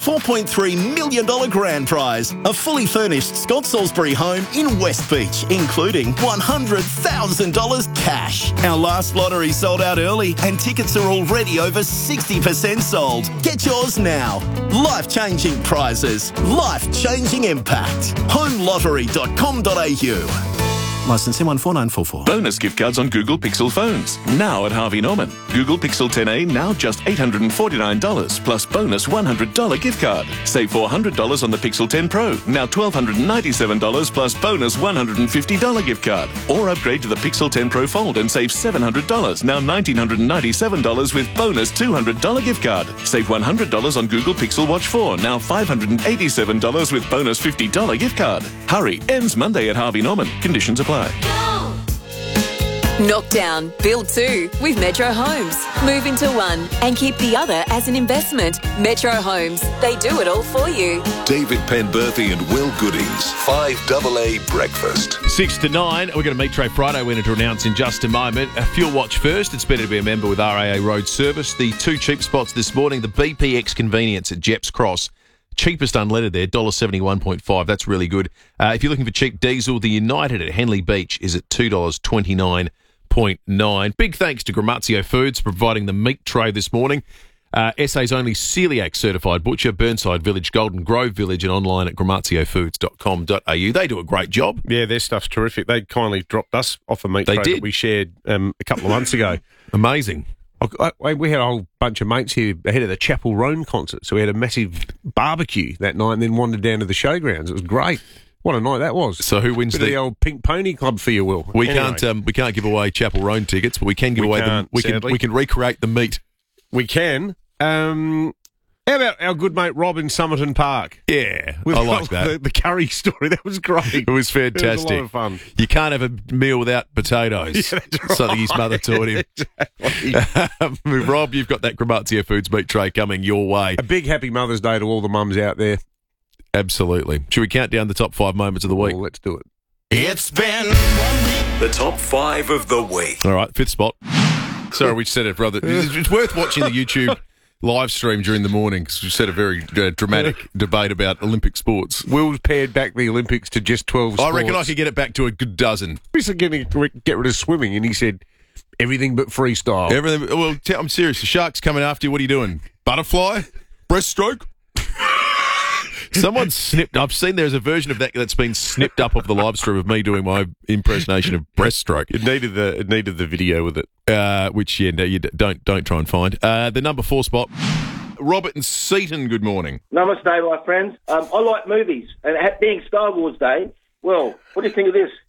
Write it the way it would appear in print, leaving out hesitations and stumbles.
$4.3 million grand prize, a fully furnished Scott Salisbury home in West Beach, including $100,000 cash. Our last lottery sold out early and tickets are already over 60% sold. Get yours now. Life-changing prizes, life-changing impact. homelottery.com.au. Licence M14944. Bonus gift cards on Google Pixel phones. Now at Harvey Norman. Google Pixel 10a now just $849 plus bonus $100 gift card. Save $400 on the Pixel 10 Pro. Now $1,297 plus bonus $150 gift card. Or upgrade to the Pixel 10 Pro Fold and save $700. Now $1,997 with bonus $200 gift card. Save $100 on Google Pixel Watch 4. Now $587 with bonus $50 gift card. Hurry. Ends Monday at Harvey Norman. Conditions apply. Knock down, build two with Metro Homes. Move into one and keep the other as an investment. Metro Homes, they do it all for you. David Penberthy and Will Goodings, 5AA Breakfast. 6 to 9, we're going to meet Trey Friday winner to announce in just a moment. A fuel watch first. It's better to be a member with RAA Road Service. The two cheap spots this morning, the BPX Convenience at Jeps Cross. Cheapest unleaded there, $1.71.5. That's really good. If you're looking for cheap diesel, the United at Henley Beach is at $2.29.9. Big thanks to Gramazio Foods for providing the meat tray this morning. SA's only celiac certified butcher, Burnside Village, Golden Grove Village, and online at gramaziofoods.com.au. They do a great job. Yeah, their stuff's terrific. They kindly dropped us off a meat tray that we shared a couple of months ago. Amazing. We had a whole bunch of mates here ahead of the Chapel Roan concert, so we had a massive barbecue that night and then wandered down to the showgrounds. It was great. What a night that was. So who wins the old Pink Pony Club for you, Will? We can't give away Chapel Roan tickets, but we can give away them. We can recreate the meat. We can. How about our good mate Rob in Somerton Park? Yeah, I like that. The curry story, that was great. It was fantastic. It was a lot of fun. You can't have a meal without potatoes. Yeah, that's right. Something his mother taught him. Exactly. Rob, you've got that Gramazio Foods meat tray coming your way. A big happy Mother's Day to all the mums out there. Absolutely. Should we count down the top 5 moments of the week? Well, let's do it. It's been 1 week. The top 5 of the week. All right, 5th spot. Sorry, we said it, brother. It's worth watching the YouTube live stream during the morning because we set a very dramatic debate about Olympic sports. Will's pared back the Olympics to just 12 sports. I reckon I could get it back to a good dozen. We said getting get rid of swimming, and he said everything but freestyle. Everything. Well, I'm serious. The shark's coming after you. What are you doing? Butterfly? Breaststroke? Someone snipped. I've seen there's a version of that that's been snipped up of the live stream of me doing my impersonation of breaststroke. It needed the video with it. Which no, you don't try and find. The number 4 spot. Robert and Seaton. Good morning. Namaste, my friends. I like movies, and being Star Wars Day. Well, what do you think of this?